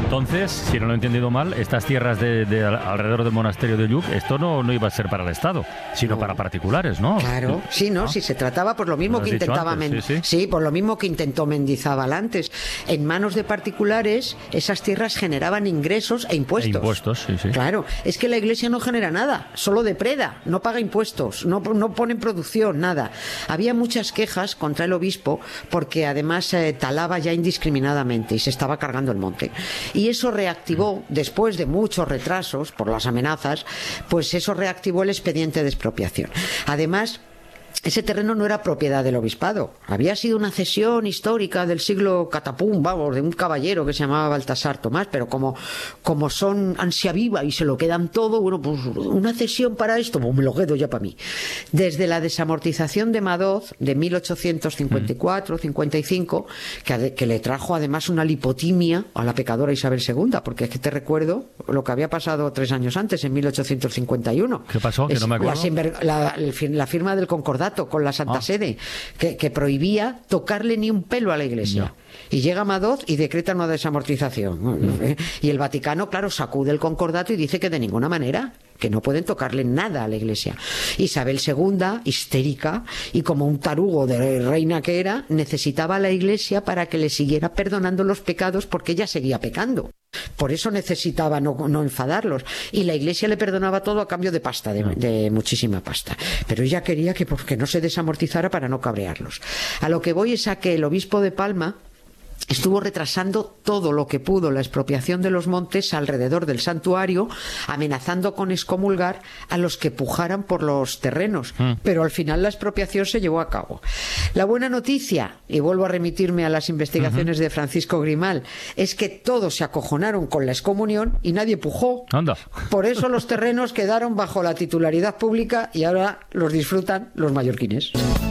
entonces, si no lo he entendido mal, estas tierras de alrededor del monasterio de Lluc, esto no iba a ser para el Estado, sino para particulares, ¿no? Claro, sí, ¿no? Si se trataba por lo mismo que intentaba por lo mismo que intentó Mendizábal antes. En manos de particulares, esas tierras generaban ingresos e impuestos. Sí. Claro, es que la Iglesia no genera nada, solo depreda, no paga impuestos, no pone en producción, nada. Había muchas quejas contra el obispo porque además talaba ya indiscriminadamente y se estaba cargando el monte. Y eso reactivó, después de muchos retrasos por las amenazas, pues eso reactivó el expediente de expropiación. Además, ese terreno no era propiedad del obispado, había sido una cesión histórica del siglo catapum, de un caballero que se llamaba Baltasar Tomás, pero como son ansia viva y se lo quedan todo, bueno, pues una cesión para esto, pues me lo quedo ya para mí. Desde la desamortización de Madoz de 1854-55, que le trajo además una lipotimia a la pecadora Isabel II, porque es que te recuerdo lo que había pasado 3 años antes, en 1851. ¿Qué pasó? Que no me acuerdo. La firma del concordato con la Santa Sede, que prohibía tocarle ni un pelo a la Iglesia. No. Y llega Madoz y decreta una desamortización. Y el Vaticano, claro, sacude el concordato y dice que de ninguna manera, que no pueden tocarle nada a la Iglesia. Isabel II, histérica, y como un tarugo de reina que era, necesitaba a la Iglesia para que le siguiera perdonando los pecados porque ella seguía pecando. Por eso necesitaba no enfadarlos. Y la Iglesia le perdonaba todo a cambio de pasta, de muchísima pasta. Pero ella quería que no se desamortizara para no cabrearlos. A lo que voy es a que el obispo de Palma estuvo retrasando todo lo que pudo la expropiación de los montes alrededor del santuario, amenazando con excomulgar a los que pujaran por los terrenos. Pero al final la expropiación se llevó a cabo. La buena noticia, y vuelvo a remitirme a las investigaciones de Francisco Grimal, es que todos se acojonaron con la excomunión y nadie pujó. Anda. Por eso los terrenos quedaron bajo la titularidad pública y ahora los disfrutan los mallorquines.